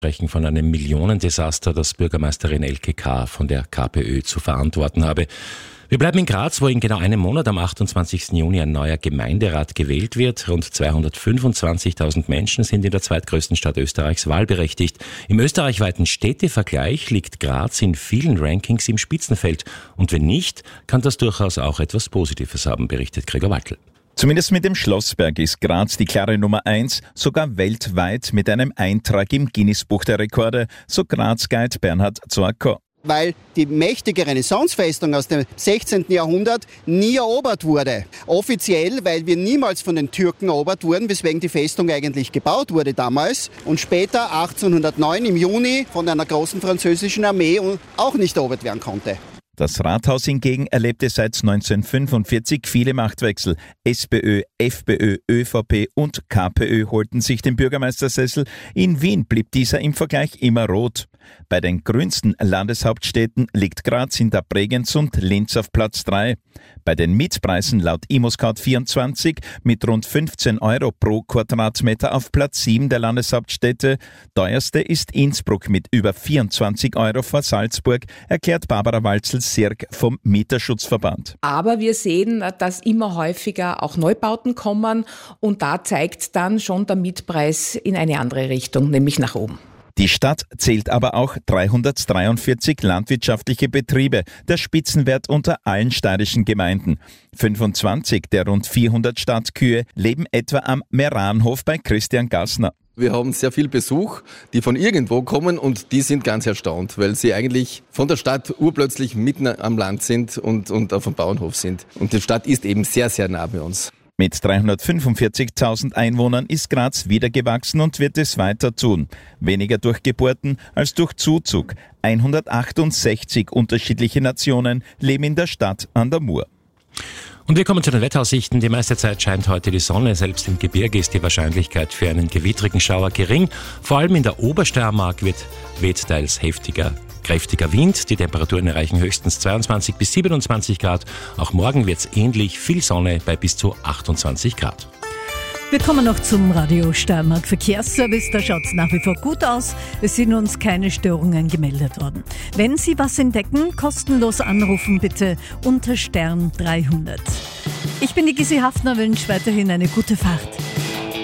sprechen von einem Millionendesaster, das Bürgermeisterin Elke K. von der KPÖ zu verantworten habe. Wir bleiben in Graz, wo in genau einem Monat am 28. Juni ein neuer Gemeinderat gewählt wird. Rund 225.000 Menschen sind in der zweitgrößten Stadt Österreichs wahlberechtigt. Im österreichweiten Städtevergleich liegt Graz in vielen Rankings im Spitzenfeld. Und wenn nicht, kann das durchaus auch etwas Positives haben, berichtet Gregor Waltl. Zumindest mit dem Schlossberg ist Graz die klare Nummer 1, sogar weltweit mit einem Eintrag im Guinness-Buch der Rekorde, so Graz-Guide Bernhard Zorko. Weil die mächtige Renaissancefestung aus dem 16. Jahrhundert nie erobert wurde. Offiziell, weil wir niemals von den Türken erobert wurden, weswegen die Festung eigentlich gebaut wurde damals. Und später, 1809 im Juni, von einer großen französischen Armee auch nicht erobert werden konnte. Das Rathaus hingegen erlebte seit 1945 viele Machtwechsel. SPÖ, FPÖ, ÖVP und KPÖ holten sich den Bürgermeistersessel. In Wien blieb dieser im Vergleich immer rot. Bei den grünsten Landeshauptstädten liegt Graz hinter Bregenz und Linz auf Platz 3. Bei den Mietpreisen laut ImmoScout24 mit rund 15 Euro pro Quadratmeter auf Platz 7 der Landeshauptstädte. Teuerste ist Innsbruck mit über 24 Euro vor Salzburg, erklärt Barbara Walzel-Sirk vom Mieterschutzverband. Aber wir sehen, dass immer häufiger auch Neubauten kommen und da zeigt dann schon der Mietpreis in eine andere Richtung, nämlich nach oben. Die Stadt zählt aber auch 343 landwirtschaftliche Betriebe, der Spitzenwert unter allen steirischen Gemeinden. 25 der rund 400 Stadtkühe leben etwa am Meranhof bei Christian Gassner. Wir haben sehr viel Besuch, die von irgendwo kommen und die sind ganz erstaunt, weil sie eigentlich von der Stadt urplötzlich mitten am Land sind und auf dem Bauernhof sind. Und die Stadt ist eben sehr, sehr nah bei uns. Mit 345.000 Einwohnern ist Graz wieder gewachsen und wird es weiter tun. Weniger durch Geburten als durch Zuzug. 168 unterschiedliche Nationen leben in der Stadt an der Mur. Und wir kommen zu den Wetteraussichten. Die meiste Zeit scheint heute die Sonne. Selbst im Gebirge ist die Wahrscheinlichkeit für einen gewittrigen Schauer gering. Vor allem in der Obersteiermark weht teils kräftiger Wind. Die Temperaturen erreichen höchstens 22 bis 27 Grad. Auch morgen wird es ähnlich, viel Sonne bei bis zu 28 Grad. Wir kommen noch zum Radio Steiermark Verkehrsservice. Da schaut es nach wie vor gut aus. Es sind uns keine Störungen gemeldet worden. Wenn Sie was entdecken, kostenlos anrufen bitte unter Stern 300. Ich bin die Gysi Hafner, wünsche weiterhin eine gute Fahrt.